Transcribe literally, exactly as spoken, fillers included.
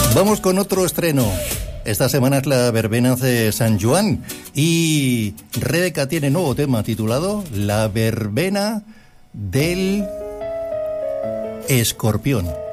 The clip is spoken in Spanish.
Vamos con otro estreno. Esta semana es la verbena de San Joan y Rebeca tiene nuevo tema titulado La verbena del escorpión.